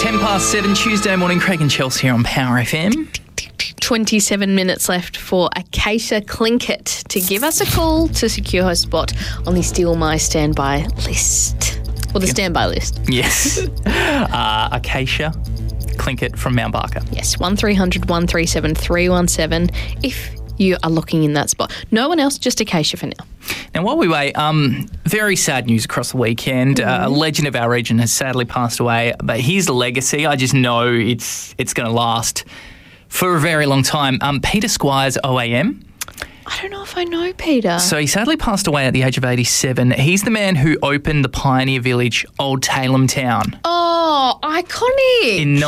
7 Tuesday morning. Craig and Chelsea here on Power FM. 27 minutes left for Acacia Clinkett to give us a call to secure her spot on the Steal My Standby list. Or the standby list. Yes. Acacia Clinkett from Mount Barker. Yes, 1300 137 317 if you are looking in that spot. No one else, just Acacia for now. Now, while we wait, very sad news across the weekend. A legend of our region has sadly passed away, but his legacy, I just know it's going to last for a very long time. Peter Squires, OAM. I don't know if I know Peter. So he sadly passed away at the age of 87. He's the man who opened the pioneer village, Old Tailem Town. Oh, iconic. In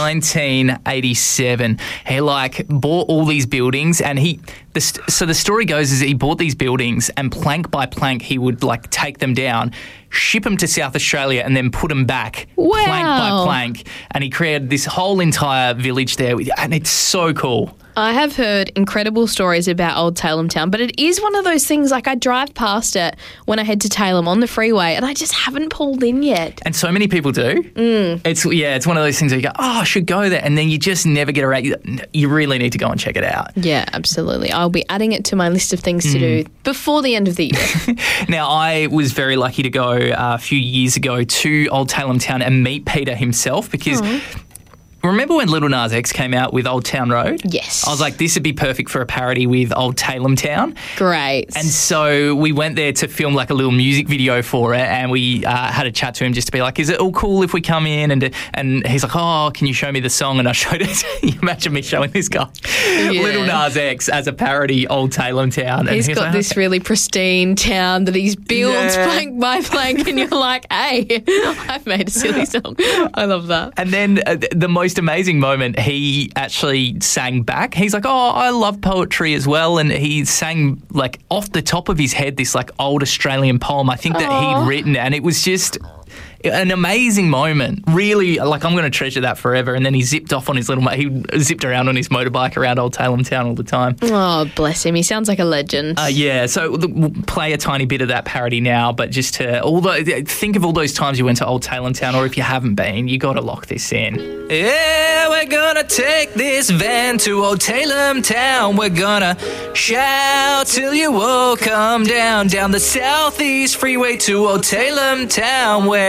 1987. He bought all these buildings and so the story goes is he bought these buildings and plank by plank he would take them down, ship them to South Australia and then put them back plank by plank. And he created this whole entire village there and it's so cool. I have heard incredible stories about Old Tailem Town, but it is one of those things, I drive past it when I head to Tailem on the freeway and I just haven't pulled in yet. And so many people do. It's one of those things where you go, I should go there, and then you just never get around. You really need to go and check it out. Yeah, absolutely. I'll be adding it to my list of things to do before the end of the year. Now, I was very lucky to go a few years ago to Old Tailem Town and meet Peter himself because... Remember when Lil Nas X came out with Old Town Road? Yes. I was like, this would be perfect for a parody with Old Tailem Town. Great. And so we went there to film a little music video for it, and we had a chat to him just to be like, is it all cool if we come in? And he's like, oh, can you show me the song? And I showed it. You imagine me showing this guy Lil Nas X as a parody Old Tailem Town. And he's got this really pristine town that he's built plank by plank, and you're like, hey, I've made a silly song. I love that. And then the most amazing moment, he actually sang back. He's like, oh, I love poetry as well. And he sang off the top of his head this old Australian poem I think that he'd written, and it was just an amazing moment. Really, I'm going to treasure that forever. And then he zipped off on his he zipped around on his motorbike around Old Tailem Town all the time. Oh, bless him. He sounds like a legend. Yeah, so we'll play a tiny bit of that parody now, but just to think of all those times you went to Old Tailem Town, or if you haven't been, you got to lock this in. Yeah, we're going to take this van to Old Tailem Town. We're going to shout till you all come down the southeast freeway to Old Tailem Town, where